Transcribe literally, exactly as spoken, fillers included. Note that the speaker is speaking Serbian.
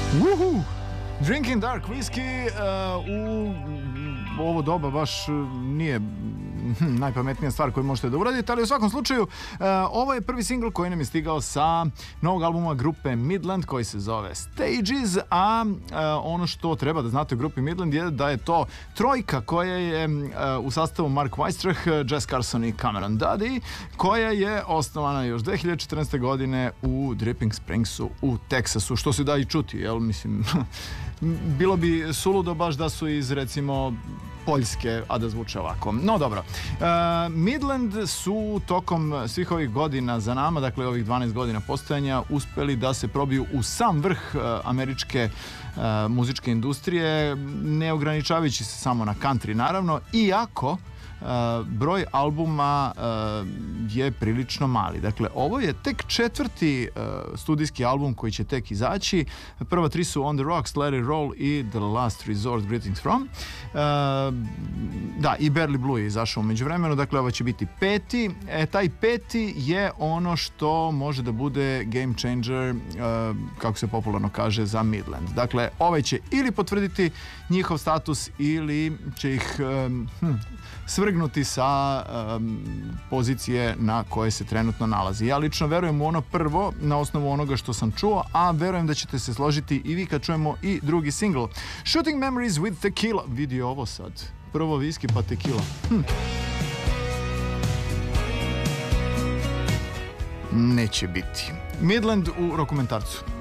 Woohoo! Drinking Dark Whiskey uh, u ovo doba baš nije najpametnija stvar koju možete da uradite, ali u svakom slučaju uh, ovo je prvi singl koji nam je stigao sa novog albuma grupe Midland koji se zove Stages, a uh, ono što treba da znate o grupi Midland je da je to trojka koja je uh, u sastavu Mark Weistrach, Jess Carson i Cameron Duddy, koja je osnovana još dve hiljade četrnaeste. godine u Dripping Springsu u Teksasu, što se da i čuti, jel, mislim bilo bi suludo baš da su iz, recimo, Poljske, a da zvuče ovako. No dobro. Uh, Midland su tokom svih ovih godina za nama, dakle ovih dvanaest godina postojanja, uspeli da se probiju u sam vrh uh, američke uh, muzičke industrije, ne ograničavajući se samo na country, naravno, iako Uh, broj albuma uh, je prilično mali. Dakle, ovo je tek četvrti uh, studijski album koji će tek izaći. Prva tri su On the Rocks, Let It Roll i The Last Resort, Greetings From. Uh, da, i Barely Blue je izašao u međuvremenu, dakle ovo će biti peti. E, taj peti je ono što može da bude game changer, uh, kako se popularno kaže, za Midland. Dakle, ovaj će ili potvrditi njihov status ili će ih um, hm, svrgnuti sa um, pozicije na koje se trenutno nalazi. Ja lično verujem u ono prvo na osnovu onoga što sam čuo, a verujem da ćete se složiti i vi kad čujemo i drugi single. Shooting Memories with Tequila. Vidi ovo sad. Prvo viski pa tequila. Hm. Neće biti. Midland u Rokomentarcu.